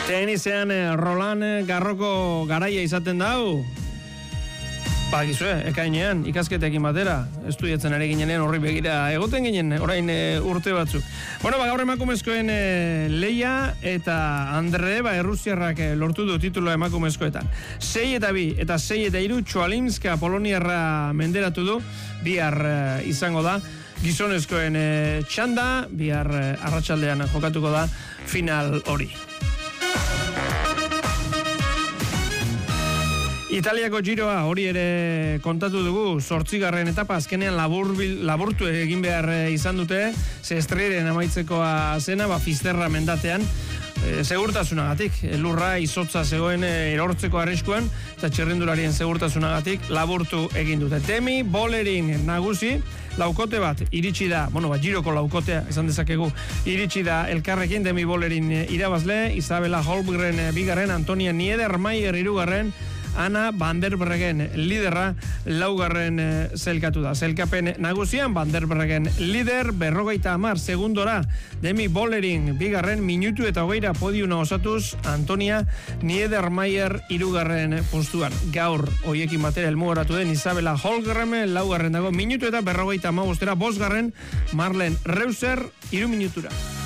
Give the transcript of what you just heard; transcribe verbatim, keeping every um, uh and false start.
Tenisean Roland Garroko garaia izaten dau. Bagizue, ekainean, ikasketekin batera, estudiatzen ari ginenean horri begira egoten ginen, orain e, urte batzuk. Bueno, ba, gaur emakumezkoen e, Leia eta Andre, ba, errusiarrak e, lortu du tituloa emakumezkoetan. Sei eta bi, eta sei eta iru, Txoalimska Poloniarra menderatu du, bihar e, izango da, gizonezkoen e, txanda, bihar e, arratsaldean jokatuko da final hori. Italiako giroa hori ere kontatu dugu, zortzigarren etapa azkenean labur, laburtu egin behar izan dute, ze estreren amaitzekoa zena, ba, Fisterra mendatean, e, segurtasunagatik, lurra izotza zegoen erortzeko arriskuan, eta txirrindularien segurtasunagatik laburtu egin dute. Demi Bolerin nagusi, laukote bat iritsi da, bueno, bat giroko laukotea, esan dezakegu, iritsi da elkarrekin Demi Bolerin irabazle, Isabela Holmgren bigarren, Antonia Niedermayer irugarren, Ana Van der Breggen liderra laugarren e, zelkatu da. Zelkapen nagusian Van der Breggen lider berrogeita hamar segundora, Demi Bolerin bigarren minutu eta hogeira podiuna osatuz, Antonia Niedermayer irugarren postuan. Gaur hoiekin batera helmugaratu den Isabela Holmgren laugarren dago minutu eta berrogeita hamabostera, bosgarren Marlen Reuser iru minutura.